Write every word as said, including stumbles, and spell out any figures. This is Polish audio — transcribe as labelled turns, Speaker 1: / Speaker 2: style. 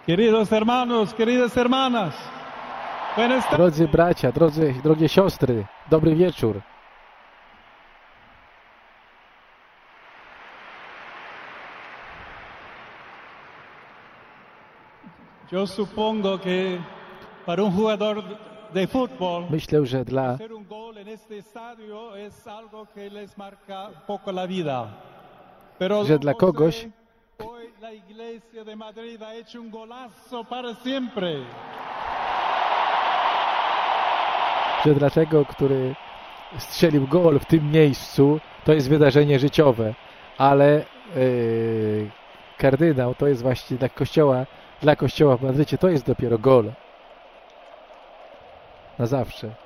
Speaker 1: Queridos hermanos, queridas hermanas.
Speaker 2: Drodzy bracia, drodzy, drogie siostry, dobry wieczór.
Speaker 1: Yo supongo que para un jugador de fútbol,
Speaker 2: Myślę, że dla
Speaker 1: hacer un gol en este estadio es algo que les marca un poco la vida. Pero
Speaker 2: że dla kogoś,
Speaker 1: hoy la Iglesia de Madrid ha hecho un golazo para siempre.
Speaker 2: że dla tego, który strzelił gol w tym miejscu, to jest wydarzenie życiowe, ale yy, kardynał to jest właśnie dla Kościoła, dla Kościoła w Madrycie to jest dopiero gol. Na zawsze.